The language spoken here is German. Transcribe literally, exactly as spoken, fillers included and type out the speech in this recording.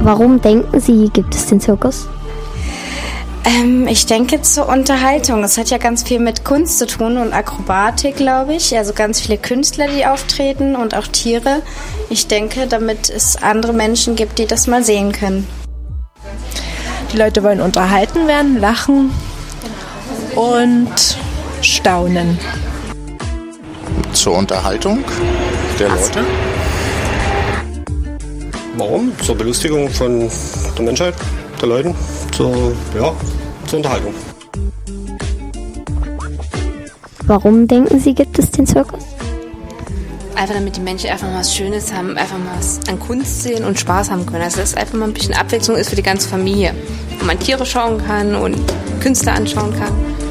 Warum denken Sie, gibt es den Zirkus? Ähm, ich denke zur Unterhaltung. Es hat ja ganz viel mit Kunst zu tun und Akrobatik, glaube ich. Also ganz viele Künstler, die auftreten und auch Tiere. Ich denke, damit es andere Menschen gibt, die das mal sehen können. Die Leute wollen unterhalten werden, lachen und staunen. Zur Unterhaltung der Leute? Warum? Zur Belustigung von der Menschheit, der Leuten, zur, ja, zur Unterhaltung. Warum denken Sie, gibt es den Zirkus? Einfach damit die Menschen einfach mal was Schönes haben, einfach mal was an Kunst sehen und Spaß haben können. Also dass es einfach mal ein bisschen Abwechslung ist für die ganze Familie. Wo man Tiere schauen kann und Künstler anschauen kann.